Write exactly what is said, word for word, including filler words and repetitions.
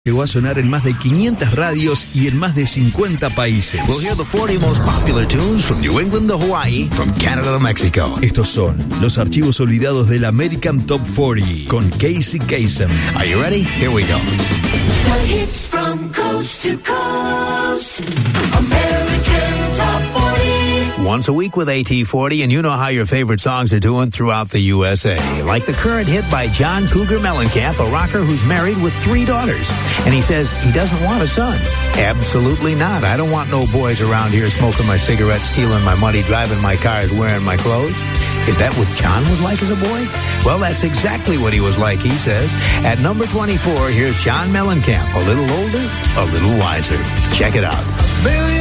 Llegó a sonar en más de quinientas radios y en más de cincuenta países. We'll hear the forty most popular tunes from New England to Hawaii, from Canada to Mexico. Estos son los archivos olvidados del American Top cuarenta con Casey Kasem. Are you ready? Here we go. The hits from coast to coast. American Top forty. Once a week with A T forty, and you know how your favorite songs are doing throughout the U S A. Like the current hit by John Cougar Mellencamp, a rocker who's married with three daughters. And he says he doesn't want a son. Absolutely not. I don't want no boys around here smoking my cigarettes, stealing my money, driving my cars, wearing my clothes. Is that what John was like as a boy? Well, that's exactly what he was like, he says. At number twenty-four, here's John Mellencamp. A little older, a little wiser. Check it out. Million